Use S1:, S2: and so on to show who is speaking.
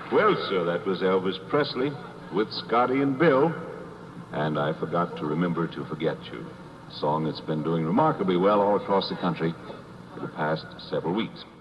S1: Well, sir, that was Elvis Presley with Scotty and Bill. And I Forgot to Remember to Forget You. A song that's been doing remarkably well all across the country for the past several weeks.